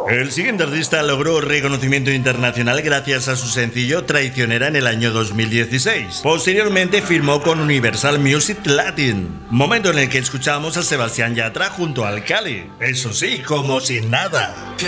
El siguiente artista logró reconocimiento internacional gracias a su sencillo Traicionera en el año 2016. Posteriormente firmó con Universal Music Latin, momento en el que escuchamos a Sebastián Yatra junto al Cali. Eso sí, como sin nada.